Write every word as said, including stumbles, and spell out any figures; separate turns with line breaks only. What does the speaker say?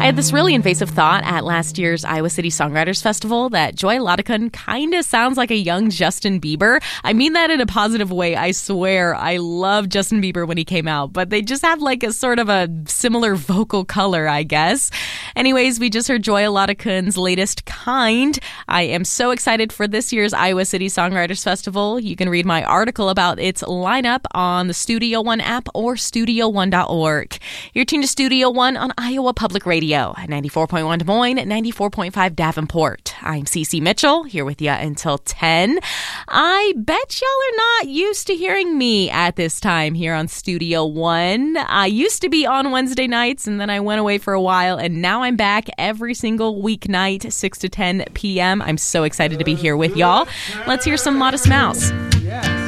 had this really invasive thought at last year's Iowa City Songwriters Festival that Joy Ladakun kind of sounds like a young Justin Bieber. I mean that in a positive way, I swear. I love Justin Bieber when he came out, but they just have like a sort of a similar vocal color, I guess. Anyways, we just heard Joy Ladakun's latest Kind. I am so excited for this year's Iowa City Songwriters Festival. You can read my article about its lineup on the Studio One app or studio one dot org. You're tuned to Studio One on Iowa Public Radio, ninety-four point one Des Moines, ninety-four point five Davenport. I'm Cece Mitchell, here with you until ten. I bet y'all are not used to hearing me at this time here on Studio One. I used to be on Wednesday nights, and then I went away for a while, and now I'm back every single weeknight, six to ten p.m. I'm so excited to be here with y'all. Let's hear some Modest Mouse.